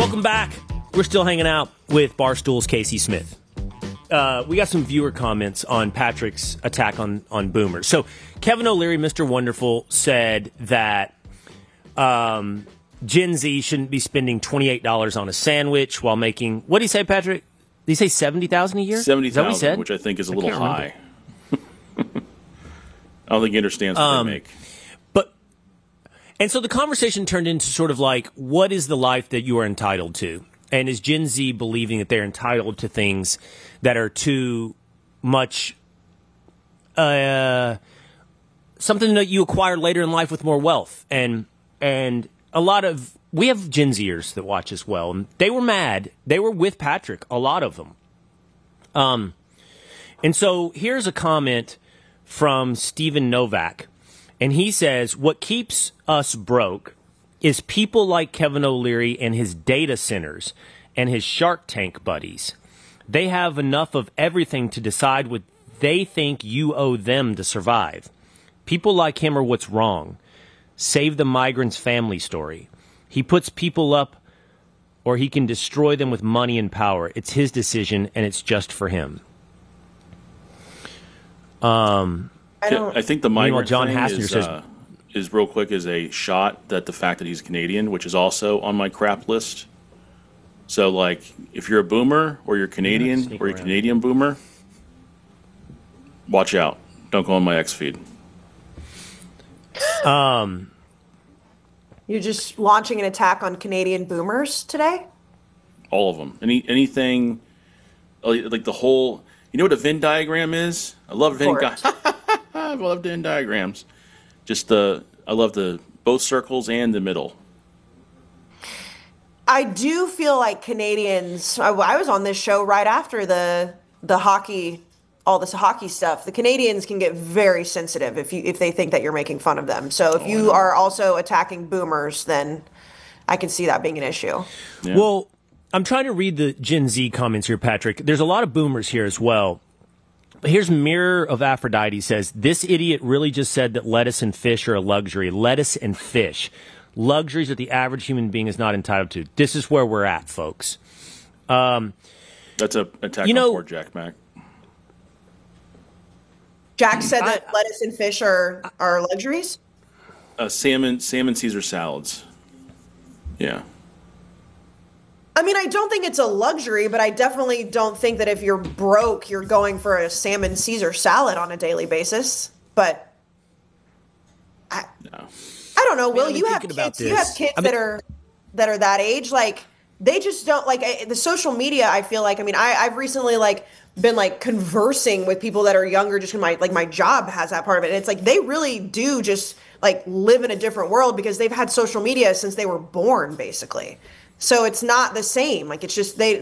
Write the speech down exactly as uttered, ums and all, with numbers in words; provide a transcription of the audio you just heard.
Welcome back. We're still hanging out with Barstool's Casey Smith. Uh, we got some viewer comments on Patrick's attack on, on boomers. So Kevin O'Leary, Mister Wonderful, said that um, Gen Z shouldn't be spending twenty-eight dollars on a sandwich while making, what did he say, Patrick? Did he say seventy thousand dollars a year? seventy thousand dollars, which I think is a little high. I don't think he understands what um, they make. But, and so the conversation turned into sort of like, what is the life that you are entitled to? And is Gen Z believing that they're entitled to things that are too much uh, something that you acquire later in life with more wealth? And and a lot of, we have Gen Zers that watch as well, and they were mad. They were with Patrick, a lot of them. Um, and so here's a comment from Steven Novak, and he says, what keeps us broke is people like Kevin O'Leary and his data centers and his Shark Tank buddies. They have enough of everything to decide what they think you owe them to survive. People like him are what's wrong. Save the migrant's family story. He puts people up or he can destroy them with money and power. It's his decision, and it's just for him. Um, I, don't, I think the migrant John thing Hassner is... says, uh, is real quick is a shot that the fact that he's Canadian, which is also on my crap list. So, like, if you're a boomer or you're Canadian or you're a Canadian boomer, watch out. Don't go on my X feed. Um, You're just launching an attack on Canadian boomers today? All of them. Any anything, like the whole, you know what a Venn diagram is? I love Venn diagrams. I love Venn diagrams. Just the, I love the both circles and the middle. I do feel like Canadians. I, I was on this show right after the the hockey, all this hockey stuff. The Canadians can get very sensitive if you if they think that you're making fun of them. So if oh, you are also attacking boomers, then I can see that being an issue. Yeah. Well, I'm trying to read the Gen Z comments here, Patrick. There's a lot of boomers here as well. Here's Mirror of Aphrodite says, this idiot really just said that lettuce and fish are a luxury. Lettuce and fish. Luxuries that the average human being is not entitled to. This is where we're at, folks. Um, That's a attack you know, on poor Jack Mac. Jack said that I, lettuce and fish are, are luxuries? Uh, salmon, salmon Caesar salads. Yeah. I mean, I don't think it's a luxury, but I definitely don't think that if you're broke, you're going for a salmon Caesar salad on a daily basis. But I, no. I don't know. I mean, Will, you have kids. You have kids I mean, that are that are that age. Like they just don't like I, the social media. I feel like I mean, I, I've recently like been like conversing with people that are younger. Just in my like my job has that part of it. And it's like they really do just like live in a different world because they've had social media since they were born, basically. So it's not the same. Like, it's just they